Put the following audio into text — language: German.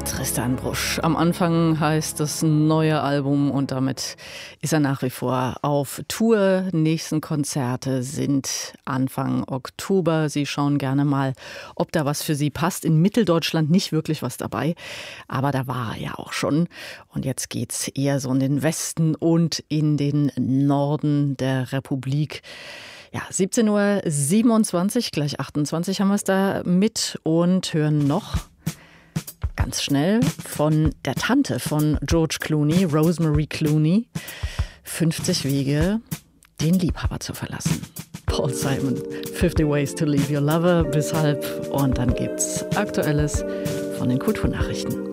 Tristan Brusch. Am Anfang heißt das neue Album und damit ist er nach wie vor auf Tour. Nächsten Konzerte sind Anfang Oktober. Sie schauen gerne mal, ob da was für Sie passt. In Mitteldeutschland nicht wirklich was dabei, aber da war er ja auch schon. Und jetzt geht's eher so in den Westen und in den Norden der Republik. Ja, 17:27 Uhr, gleich 28 haben wir es da mit und hören noch ganz schnell von der Tante von George Clooney, Rosemary Clooney, 50 Wege, den Liebhaber zu verlassen. Paul Simon, 50 Ways to Leave Your Lover bis halb und dann gibt's Aktuelles von den Kulturnachrichten.